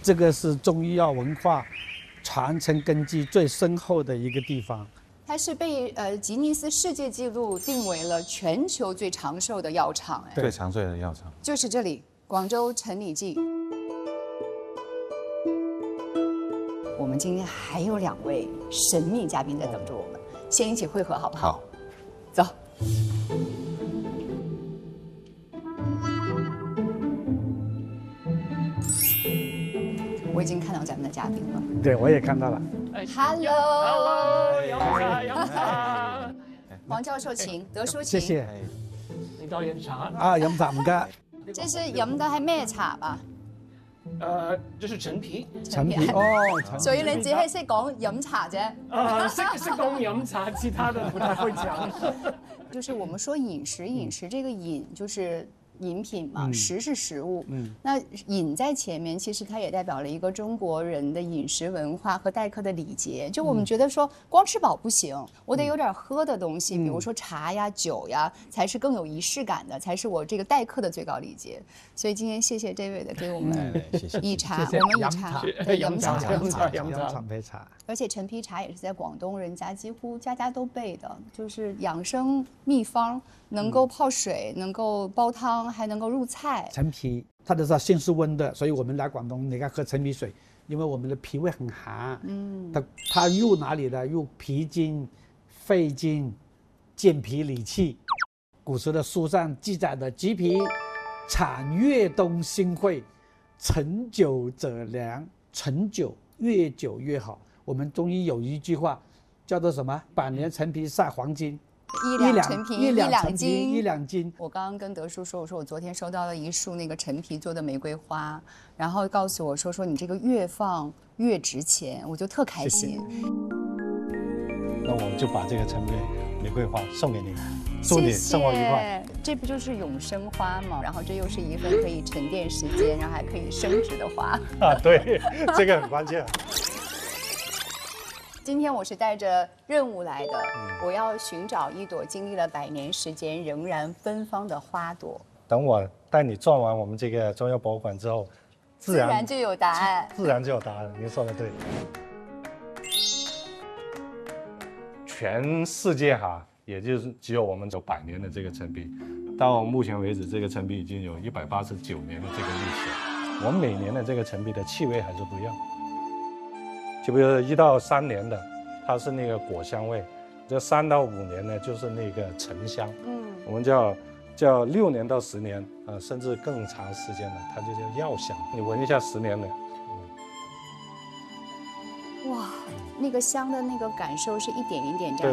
这个是中医药文化传承根基最深厚的一个地方。 它是被吉尼斯世界纪录定为了全球最长寿的药厂， 最长寿的药厂就是这里，广州陈李济。我们今天还有2位神秘嘉宾在等着我们，先一起会合好不好？ 好， 走。我已经看到咱们的嘉宾了。 对，我也看到了。 Hello， 飲茶， 黃教授請，德叔請。 謝謝。 你當飲茶啊，飲茶唔該。 這是飲的係咩茶吧？ 這是陳皮。 陳皮哦，陳皮。 所以你只係識講飲茶啫。 識講飲茶，其他的不太會講。 就是我們說飲食，飲食這個飲就是飲品嘛，食是食物。那飲在前面，其實它也代表了一個中國人的飲食文化和待客的禮節。就我們覺得說，光吃飽不行，我得有點喝的東西，比如說茶呀、酒呀，才是更有儀式感的，才是我這個待客的最高禮節。所以今天謝謝這位的給我們以茶，我們以茶飲茶。 陳皮茶。 而且陳皮茶也是在廣東人家幾乎家家都備的，就是養生秘方，能夠泡水，能夠煲湯，還能夠入菜。 陳皮它的性是溫的，所以我們來廣東，你看喝陳皮水，因為我們的脾胃很寒。它入哪裡呢？入脾經、肺經，健脾理氣。古時的書上記載的橘皮產越冬興惠，陳酒者良，陳酒越久越好。我們中醫有一句話叫做什麼？百年陳皮賽黃金。 一兩陳皮一兩斤。 我剛剛跟德叔說，我說我昨天收到了一束那個陳皮做的玫瑰花，然後告訴我說你這個越放越值錢，我就特開心。 那我們就把這個陳皮玫瑰花送給你，祝你生活愉快。 這不就是永生花嗎？然後這又是一份可以沉澱時間，然後還可以升值的花。 啊，對，這個很關鍵。 今天我是帶着任務來的，我要尋找一朵經歷了100年時間仍然芬芳的花朵。 等我帶你轉完我們這個中藥博物館之後，自然就有答案。 自然就有答案，您說的對。全世界也就是只有我們有100年的這個陳皮，到目前為止，這個陳皮已經有189年的這個歷史。我們每年的這個陳皮的氣味還是不一樣。就比如1到3年的，它是那個果香味；這3到5年呢，就是那個沉香。我們叫6年到10年甚至更長時間的，它就叫藥香。你聞一下10年的， 哇，那個香的那個感受是一點一點這樣。